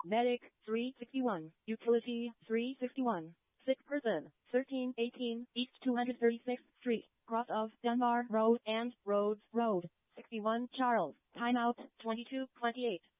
Medic, 361. Utility, 361. Sick person, 1318 East 236th Street, cross of Dunbar Road and Rhodes Road. 61 Charles. Timeout, 22:28.